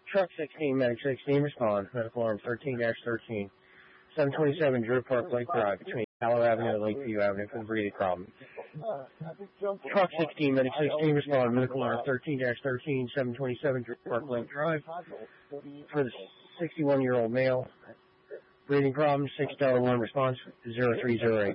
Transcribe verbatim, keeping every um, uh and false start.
Truck sixteen, Medic sixteen, respond. Medical arm thirteen dash thirteen. seven twenty-seven Drew Park Lake Drive between Tallow Avenue and Lakeview Avenue for the breathing problem. Truck sixteen, Medic sixteen, respond. Medical arm thirteen dash thirteen. seven twenty-seven Drew Park Lake Drive for the sixty-one-year-old male. Breathing problem, six Delta one response, zero three zero eight.